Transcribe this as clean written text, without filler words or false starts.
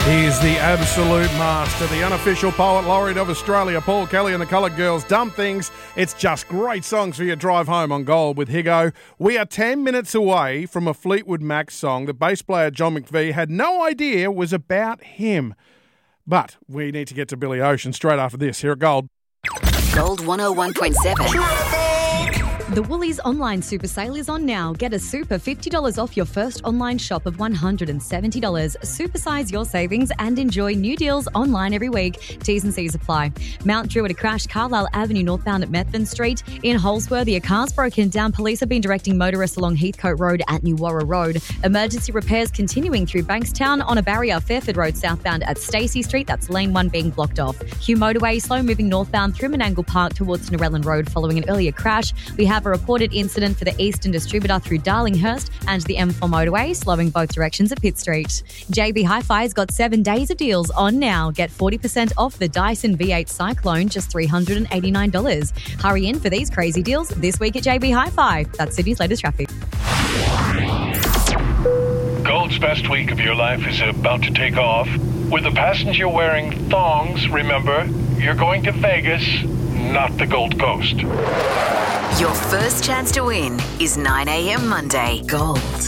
He's the absolute master, the unofficial poet laureate of Australia, Paul Kelly and the Coloured Girls. Dumb Things. It's just great songs for your drive home on Gold with Higo. We are 10 minutes away from a Fleetwood Mac song that bass player John McVie had no idea was about him. But we need to get to Billy Ocean straight after this here at Gold. Gold 101.7. The Woolies online super sale is on now. Get a super $50 off your first online shop of $170. Supersize your savings and enjoy new deals online every week. T's and C's apply. Mount Druitt, a crash, Carlisle Avenue northbound at Methven Street. In Holsworthy, a car's broken down. Police have been directing motorists along Heathcote Road at New Warra Road. Emergency repairs continuing through Bankstown on a barrier. Fairford Road southbound at Stacey Street. That's lane 1 being blocked off. Hugh Motorway slow moving northbound through Menangle Park towards Narellan Road following an earlier crash. We have a reported incident for the Eastern Distributor through Darlinghurst and the M4 motorway, slowing both directions at Pitt Street. JB Hi-Fi's got 7 days of deals on now. Get 40% off the Dyson V8 Cyclone, just $389. Hurry in for these crazy deals this week at JB Hi-Fi. That's Sydney's latest traffic. Gold's best week of your life is about to take off. With the passenger wearing thongs, remember, you're going to Vegas, not the Gold Coast. Your first chance to win is 9 a.m. Monday. Gold.